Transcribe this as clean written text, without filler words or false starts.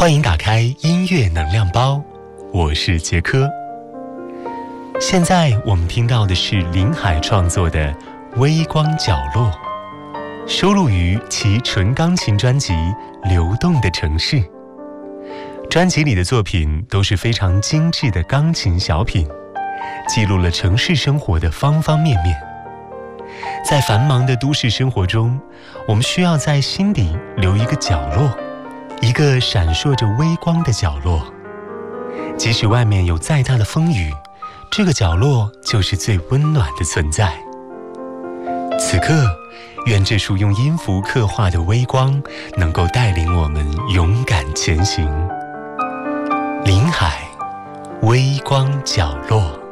欢迎打开音乐能量包，我是杰科。现在我们听到的是林海创作的《微光角落》，收录于其纯钢琴专辑《流动的城市》。专辑里的作品都是非常精致的钢琴小品，记录了城市生活的方方面面。在繁忙的都市生活中，我们需要在心底留一个角落，一个闪烁着微光的角落。即使外面有再大的风雨，这个角落就是最温暖的存在。此刻，愿这束用音符刻画的微光能够带领我们勇敢前行。林海，微光角落。